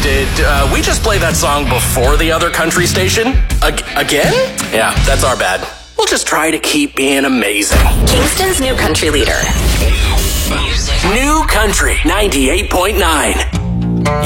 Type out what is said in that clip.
Did we just play that song before the other country station? Again? Yeah, that's our bad. We'll just try to keep being amazing. Kingston's new country leader. New Country 98.9.